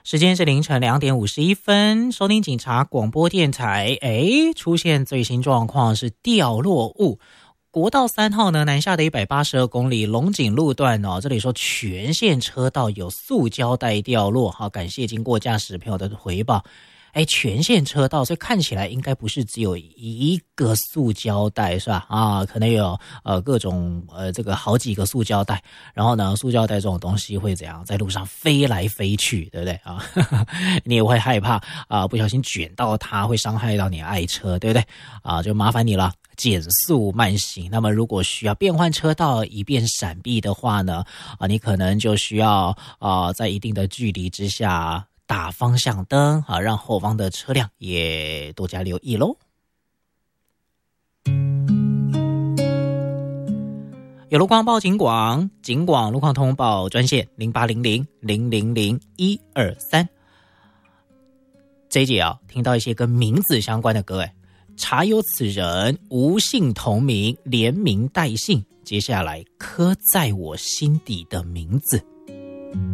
时间是凌晨2点51分，收听警察广播电台。出现最新状况是掉落物。国道3号呢，南下的182公里龙井路段哦，这里说全线车道有塑胶袋掉落。好，感谢经过驾驶朋友的回报。全线车道，所以看起来应该不是只有一个塑胶袋是吧？啊，可能有各种这个好几个塑胶袋，然后呢，塑胶袋这种东西会怎样在路上飞来飞去，对不对啊？你也会害怕啊，不小心卷到它会伤害到你的爱车，对不对啊？就麻烦你了。减速慢行，那么如果需要变换车道以便闪避的话呢，你可能就需要在一定的距离之下打方向灯啊，让后方的车辆也多加留意咯。有路况报警广，警广路况通报专线0800000123。这一节听到一些跟名字相关的歌查有此人，无姓同名，连名带姓，接下来刻在我心底的名字。